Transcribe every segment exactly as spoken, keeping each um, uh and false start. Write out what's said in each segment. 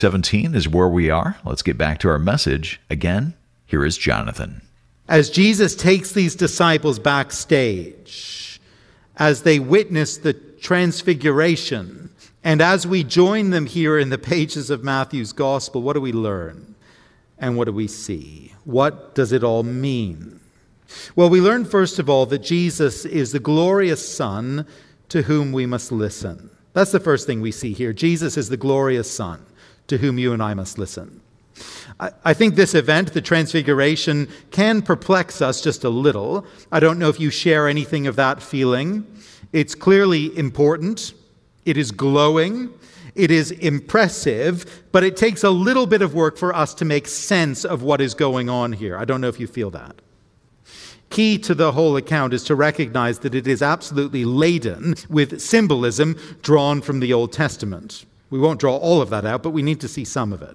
seventeen is where we are. Let's get back to our message. Again, here is Jonathan. As Jesus takes these disciples backstage, as they witness the transfiguration, and as we join them here in the pages of Matthew's gospel, what do we learn? And what do we see? What does it all mean? Well, we learn first of all that Jesus is the glorious Son to whom we must listen. That's the first thing we see here. Jesus is the glorious Son to whom you and I must listen. I, I think this event, the Transfiguration, can perplex us just a little. I don't know if you share anything of that feeling. It's clearly important. It is glowing. It is impressive, but it takes a little bit of work for us to make sense of what is going on here. I don't know if you feel that. Key to the whole account is to recognize that it is absolutely laden with symbolism drawn from the Old Testament. We won't draw all of that out, but we need to see some of it.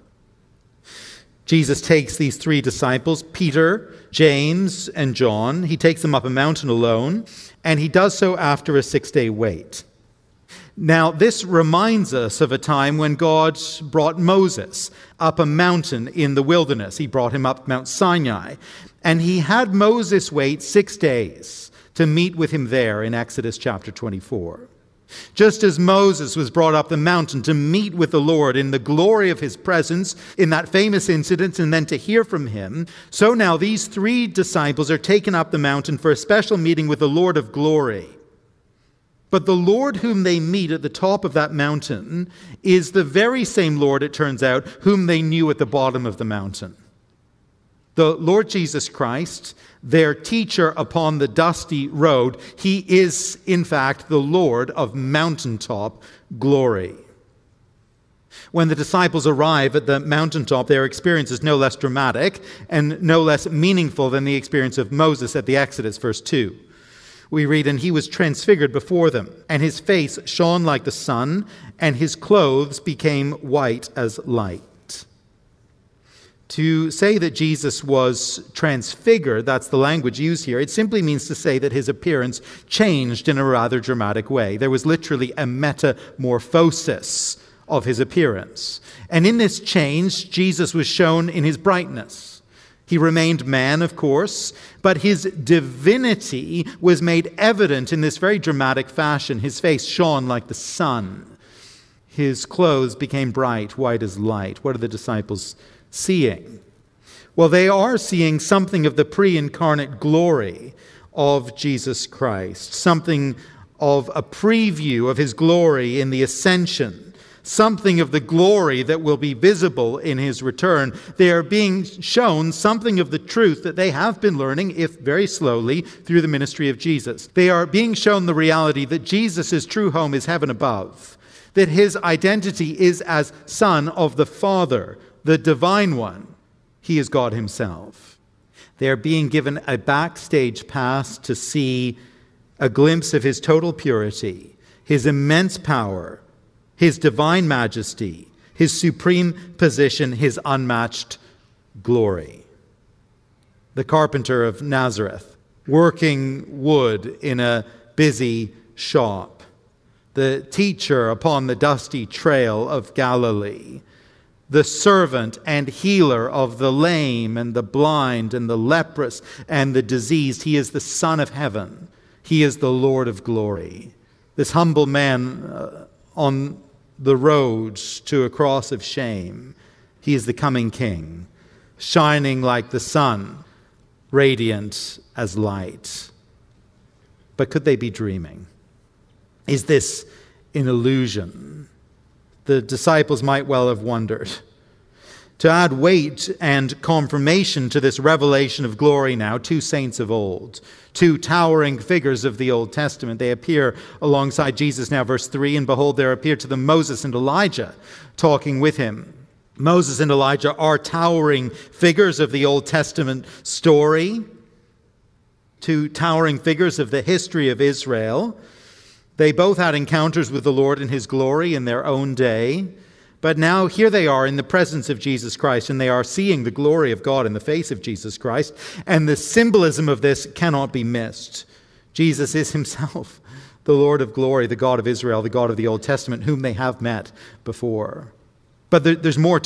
Jesus takes these three disciples, Peter, James, and John. He takes them up a mountain alone, and he does so after a six-day wait. Now, this reminds us of a time when God brought Moses up a mountain in the wilderness. He brought him up Mount Sinai, and he had Moses wait six days to meet with him there in Exodus chapter twenty-four. Just as Moses was brought up the mountain to meet with the Lord in the glory of his presence in that famous incident and then to hear from him, so now these three disciples are taken up the mountain for a special meeting with the Lord of glory. But the Lord whom they meet at the top of that mountain is the very same Lord, it turns out, whom they knew at the bottom of the mountain. The Lord Jesus Christ, their teacher upon the dusty road, he is, in fact, the Lord of mountaintop glory. When the disciples arrive at the mountaintop, their experience is no less dramatic and no less meaningful than the experience of Moses at the Exodus, verse two. We read, "And he was transfigured before them, and his face shone like the sun, and his clothes became white as light." To say that Jesus was transfigured, that's the language used here, it simply means to say that his appearance changed in a rather dramatic way. There was literally a metamorphosis of his appearance. And in this change, Jesus was shown in his brightness. He remained man, of course, but his divinity was made evident in this very dramatic fashion. His face shone like the sun. His clothes became bright, white as light. What are the disciples seeing? Well, they are seeing something of the pre-incarnate glory of Jesus Christ, something of a preview of his glory in the ascension, something of the glory that will be visible in his return. They are being shown something of the truth that they have been learning, if very slowly, through the ministry of Jesus. They are being shown the reality that Jesus' true home is heaven above, that his identity is as Son of the Father, the Divine One. He is God himself. They are being given a backstage pass to see a glimpse of his total purity, his immense power, his divine majesty, his supreme position, his unmatched glory. The carpenter of Nazareth, working wood in a busy shop. The teacher upon the dusty trail of Galilee. The servant and healer of the lame and the blind and the leprous and the diseased. He is the Son of heaven. He is the Lord of glory. This humble man uh, on the road to a cross of shame. He is the coming King, shining like the sun, radiant as light. But could they be dreaming? Is this an illusion? The disciples might well have wondered. To add weight and confirmation to this revelation of glory now, two saints of old, two towering figures of the Old Testament, they appear alongside Jesus now, verse three, and behold, there appeared to them Moses and Elijah talking with him. Moses and Elijah are towering figures of the Old Testament story, two towering figures of the history of Israel. They both had encounters with the Lord in his glory in their own day. But now here they are in the presence of Jesus Christ, and they are seeing the glory of God in the face of Jesus Christ. And the symbolism of this cannot be missed. Jesus is himself the Lord of glory, the God of Israel, the God of the Old Testament, whom they have met before. But there, there's more